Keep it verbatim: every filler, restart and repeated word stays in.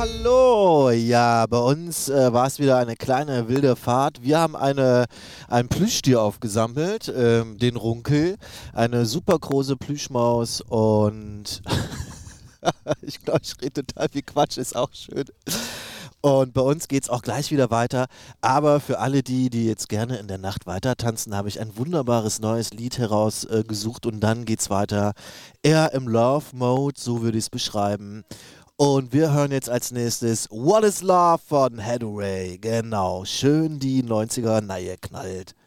hallo. Ja, bei uns äh, war es wieder eine kleine wilde Fahrt. Wir haben eine, ein Plüschtier aufgesammelt, ähm, den Runkel, eine super große Plüschmaus und ich glaube, ich rede total viel Quatsch, ist auch schön. Und bei uns geht es auch gleich wieder weiter. Aber für alle die, die jetzt gerne in der Nacht weiter tanzen, habe ich ein wunderbares neues Lied herausgesucht äh, gesucht und dann geht's weiter. Eher im Love Mode, so würde ich es beschreiben. Und wir hören jetzt als nächstes What is Love von Hathaway. Genau, schön die neunziger Neue knallt.